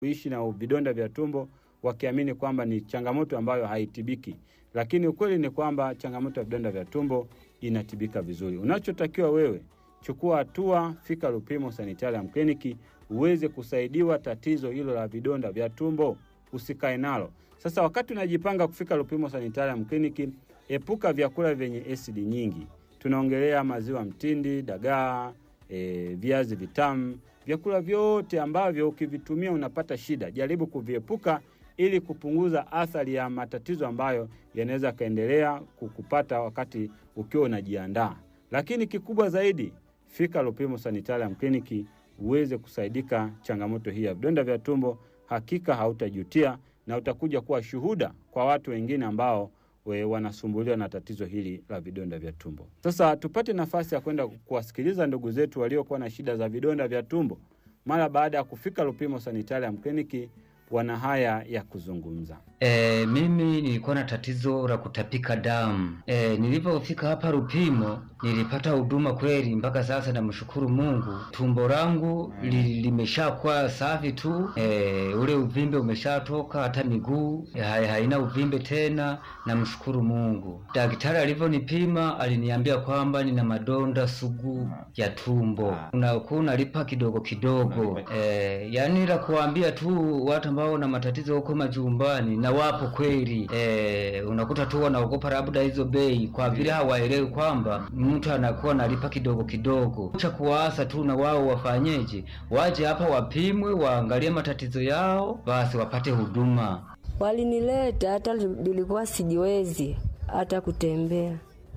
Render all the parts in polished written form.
kuishi na vidonda vya tumbo wakiamini kwamba ni changamoto ambayo haitibiki. Lakini ukweli ni kwamba changamoto ya vidonda vya tumbo inatibika vizuri. Unachotakiwa wewe, chukua hatua, fika Lupimo Sanitarium Clinic uweze kusaidiwa tatizo hilo la vidonda vya tumbo, usikae nalo. Sasa wakati unajipanga kufika Lupimo Sanitarium Clinic, epuka vyakula vyenye asidi nyingi. Tunaongelea maziwa mtindi, dagaa, viazi vitamu, vyakula vyote ambavyo ukivitumia unapata shida. Jaribu kuviepuka ili kupunguza athari ya matatizo ambayo yanaweza kaendelea kukupata wakati ukiwa unajiandaa. Lakini kikubwa zaidi, fika Lupimo Sanitarium Clinic uweze kusaidika changamoto hii ya vidonda vya tumbo. Hakika hautajutia na utakuja kuwa shuhuda kwa watu wengine ambao wanasumbuliwa na tatizo hili la vidonda vya tumbo. Sasa tupate nafasi ya kwenda kuwasikiliza ndugu zetu waliokuwa na shida za vidonda vya tumbo. Mara baada ya kufika Lupimo Sanitarium Clinic, wana haya ya kuzungumza. Mimi nilikuwa na tatizo la kutapika damu. Nilipofika hapa Lupimo nilipata huduma kweli, mpaka sasa namshukuru Mungu. Tumbo langu limeshakuwa safi tu. Ule uvimbe umeshatoka, hata miguu haina uvimbe tena, namshukuru Mungu. Daktari alivyonipima aliniambia kwamba nina madonda sugu ya tumbo. Unalipa kidogo kidogo. Yani la kuambia tu watu ambao na matatizo huko majumbani, na wapo kweli. Unakuta tu wanaogopa labda hizo bei, kwa vile hawaelewi kwamba mtu anakuwa analipa kidogo kidogo. Cha kuwaasa tu na wao wafanyeje, waje hapa wapimwe, waangalie matatizo yao, basi wapate huduma. Walinileta hata nilikuwa sijiwezi hata kutembea,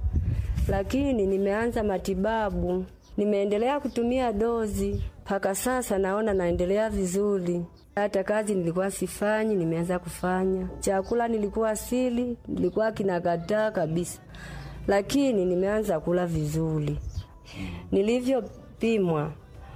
lakini nimeanza matibabu, nimeendelea kutumia dozi mpaka sasa naona naendelea vizuri. Hata kazi nilikuwa sifanyi, nimeanza kufanya. Chakula nilikuwa sili, nilikuwa kinakataa kabisa, lakini nimeanza kula vizuri. Nilivyopimwa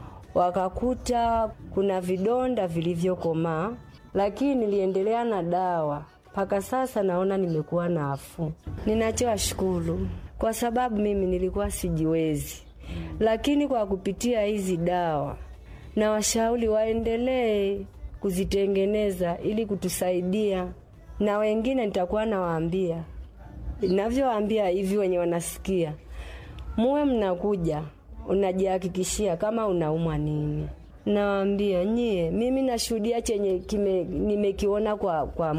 wakakuta kuna vidonda vilivyokomaa, lakini niliendelea na dawa mpaka sasa naona nimekuwa nafuu. Ninachowashukuru kwa sababu mimi nilikuwa sijiwezi, lakini kwa kupitia hizi dawa na washauri waendelee kuzitengeneza ili kutusaidia, na wengine nitakuwa nawaambia, ninavyowaambia hivi wenye wanasikia, muwe mnakuja unajihakikishia kama unaumwa nini. Nawaambia nyie, mimi nashuhudia chenye nimekiona kwa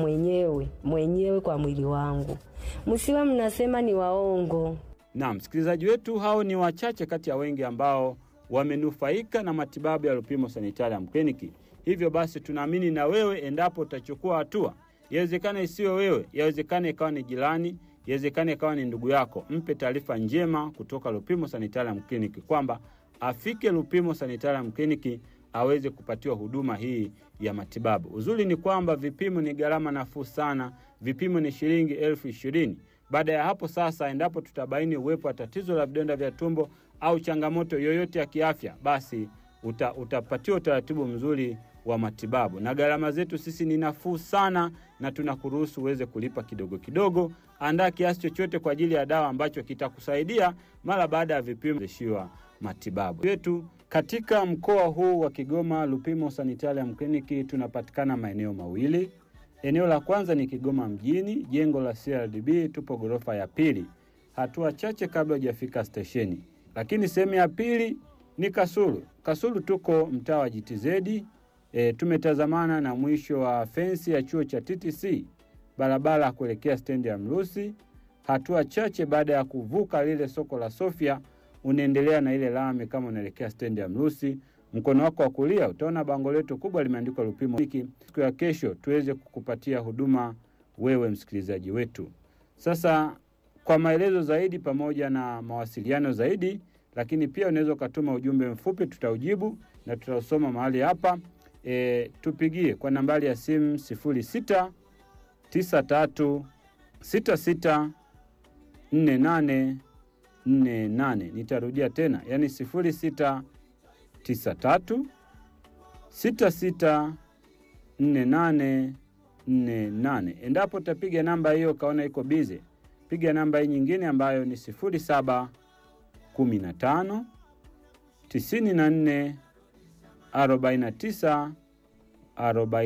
mwenyewe kwa mwili wangu. Msiwe mnasema ni waongo. Na msikilizaji wetu, hao ni wachache kati ya wengi ambao wamenufaika na matibabu ya Lupimo Sanitarium Clinic. Hivyo basi tunaamini na wewe endapo utachukua hatua, yawezekana isiwe wewe, yawezekana ikawa ni jirani, yawezekana ikawa ni ndugu yako, mpe taarifa njema kutoka Lupimo Sanitarium Clinic kwamba afike Lupimo Sanitarium Clinic aweze kupatiwa huduma hii ya matibabu. Uzuri ni kwamba vipimo ni gharama nafuu sana, vipimo ni shilingi 20,000. Baada ya hapo sasa, endapo tutabaini uwepo wa tatizo la vidonda vya tumbo au changamoto yoyote ya kiafya, basi utapatiwa utaratibu mzuri wa matibabu. Na gharama zetu sisi ni nafuu sana, na tunakuruhusu uweze kulipa kidogo kidogo. Andaa kiasi chochote kwa ajili ya dawa ambacho kitakusaidia mara baada ya vipimo kushiwa matibabu. Yetu katika mkoa huu wa Kigoma, Lupimo Sanitarium Clinic tunapatikana maeneo mawili. Eneo la kwanza ni Kigoma mjini, jengo la CRDB, tupo ghorofa ya pili, hatua chache kabla hujafika stesheni. Lakini sehemu ya pili ni Kasulu. Kasulu tuko mtaa wa GTZ, tumetazamana na mwisho wa fensi ya chuo cha TTC, barabara kuelekea stendi ya Mrusi. Hatua chache baada ya kuvuka lile soko la Sofia, unaendelea na ile lami kama unaelekea stendi ya Mrusi. Mkono wako wa kulia utaona bango letu kubwa limeandikwa Lupimo. Siku ya kesho tuweze kukupatia huduma wewe msikilizaji wetu. Sasa kwa maelezo zaidi pamoja na mawasiliano zaidi, lakini pia unaweza kutuma ujumbe mfupi, tutaujibu na tutausoma mahali hapa. Tupigie kwa nambari ya simu 0693664848. Nitarudia tena, yani 0693664848. Endapo utapiga namba hiyo kaona iko busy, piga namba hii nyingine ambayo ni 0715 94 49 40.